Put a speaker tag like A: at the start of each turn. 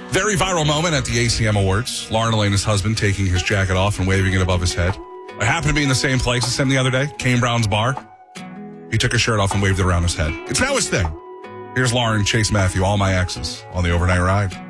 A: Very viral moment at the ACM Awards. Lauren Elena's husband taking his jacket off and waving it above his head. I happened to be in the same place as him the other day, Kane Brown's bar. He took his shirt off and waved it around his head. It's now his thing. Here's Lauren, Chase Matthew, all my exes on the overnight ride.